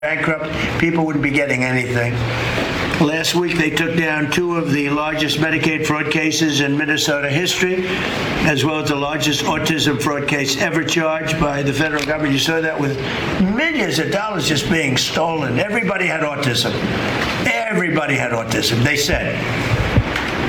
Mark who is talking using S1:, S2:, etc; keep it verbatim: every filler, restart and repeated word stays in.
S1: bankrupt, people wouldn't be getting anything. Last week, they took down two of the largest Medicaid fraud cases in Minnesota history, as well as the largest autism fraud case ever charged by the federal government. You saw that with millions of dollars just being stolen. Everybody had autism. Everybody had autism, they said.